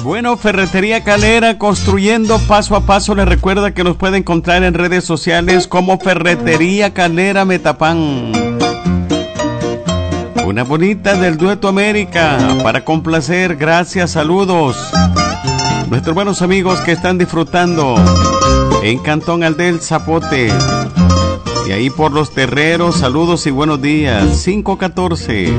Bueno, Ferretería Calera, construyendo paso a paso. Les recuerda que nos puede encontrar en redes sociales como Ferretería Calera Metapán. Una bonita del Dueto América para complacer. Gracias, saludos. Nuestros buenos amigos que están disfrutando en Cantón Aldel Zapote. Y ahí por Los Terreros, saludos y buenos días. 514.